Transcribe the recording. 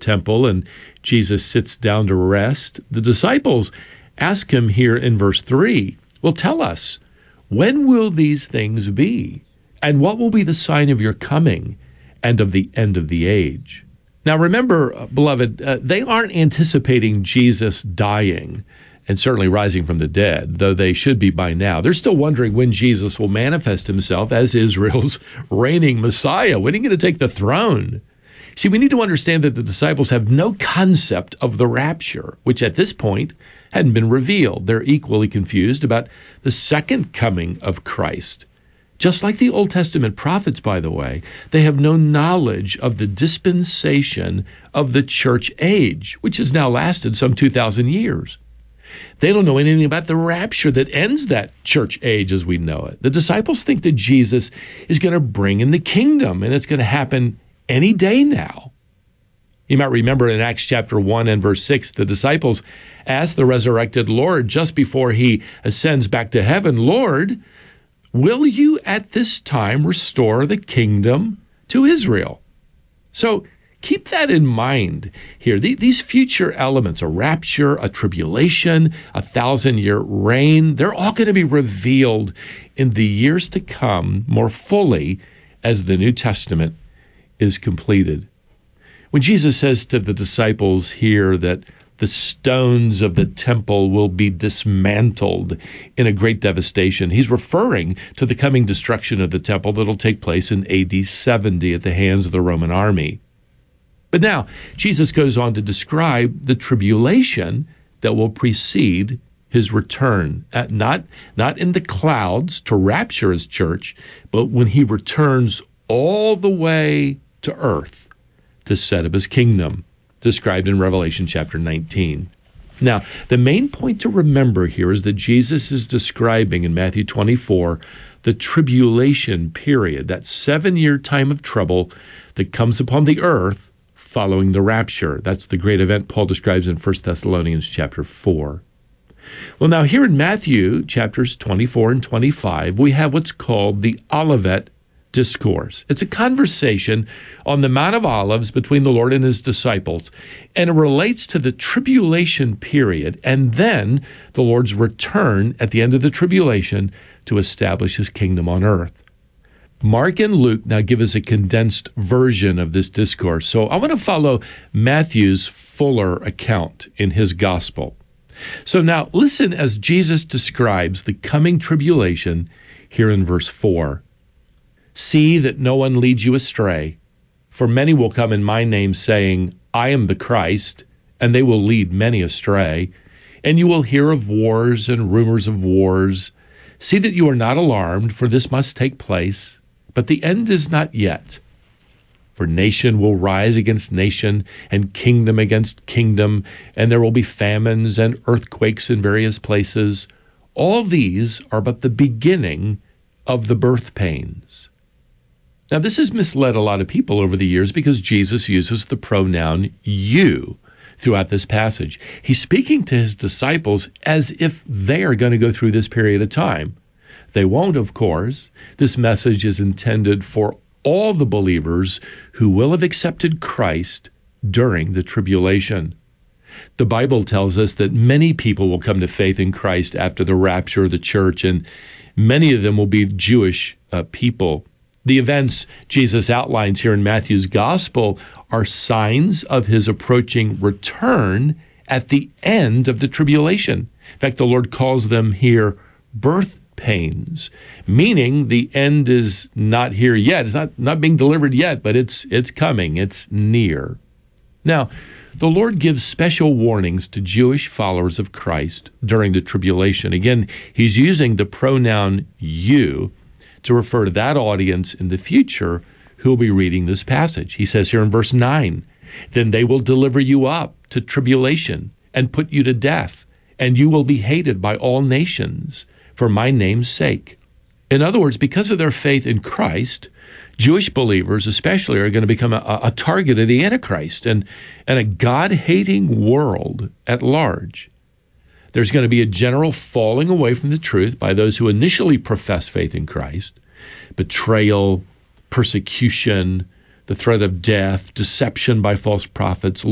temple and Jesus sits down to rest, the disciples ask him here in verse 3, well, tell us, when will these things be? And what will be the sign of your coming and of the end of the age? Now, remember, beloved, they aren't anticipating Jesus dying and certainly rising from the dead, though they should be by now. They're still wondering when Jesus will manifest himself as Israel's reigning Messiah. When are you going to take the throne? See, we need to understand that the disciples have no concept of the rapture, which at this point hadn't been revealed. They're equally confused about the second coming of Christ. Just like the Old Testament prophets, by the way, they have no knowledge of the dispensation of the church age, which has now lasted some 2,000 years. They don't know anything about the rapture that ends that church age as we know it. The disciples think that Jesus is going to bring in the kingdom, and it's going to happen any day now. You might remember in Acts chapter 1 and verse 6, the disciples asked the resurrected Lord just before he ascends back to heaven, Lord, will you at this time restore the kingdom to Israel? So keep that in mind here. These future elements, a rapture, a tribulation, 1,000-year reign, they're all going to be revealed in the years to come more fully as the New Testament is completed. When Jesus says to the disciples here that the stones of the temple will be dismantled in a great devastation, he's referring to the coming destruction of the temple that'll take place in AD 70 at the hands of the Roman army. But now, Jesus goes on to describe the tribulation that will precede his return, not in the clouds to rapture his church, but when he returns all the way to earth to set up his kingdom, described in Revelation chapter 19. Now, the main point to remember here is that Jesus is describing in Matthew 24 the tribulation period, that 7-year time of trouble that comes upon the earth following the rapture. That's the great event Paul describes in 1 Thessalonians chapter 4. Well, now here in Matthew chapters 24 and 25, we have what's called the Olivet Discourse. It's a conversation on the Mount of Olives between the Lord and his disciples, and it relates to the tribulation period and then the Lord's return at the end of the tribulation to establish his kingdom on earth. Mark and Luke now give us a condensed version of this discourse, so I want to follow Matthew's fuller account in his gospel. So now listen as Jesus describes the coming tribulation here in verse 4. See that no one leads you astray, for many will come in my name saying, I am the Christ, and they will lead many astray. And you will hear of wars and rumors of wars. See that you are not alarmed, for this must take place, but the end is not yet. For nation will rise against nation, and kingdom against kingdom, and there will be famines and earthquakes in various places. All these are but the beginning of the birth pains. Now, this has misled a lot of people over the years because Jesus uses the pronoun you throughout this passage. He's speaking to his disciples as if they are going to go through this period of time. They won't, of course. This message is intended for all the believers who will have accepted Christ during the tribulation. The Bible tells us that many people will come to faith in Christ after the rapture of the church, and many of them will be Jewish people. The events Jesus outlines here in Matthew's gospel are signs of his approaching return at the end of the tribulation. In fact, the Lord calls them here birth pains, meaning the end is not here yet. It's not being delivered yet, but it's coming. It's near. Now, the Lord gives special warnings to Jewish followers of Christ during the tribulation. Again, he's using the pronoun you to refer to that audience in the future who will be reading this passage. He says here in verse 9, then they will deliver you up to tribulation and put you to death, and you will be hated by all nations for my name's sake. In other words, because of their faith in Christ, Jewish believers especially are going to become a target of the Antichrist and a God-hating world at large. There's going to be a general falling away from the truth by those who initially profess faith in Christ. Betrayal, persecution, the threat of death, deception by false prophets,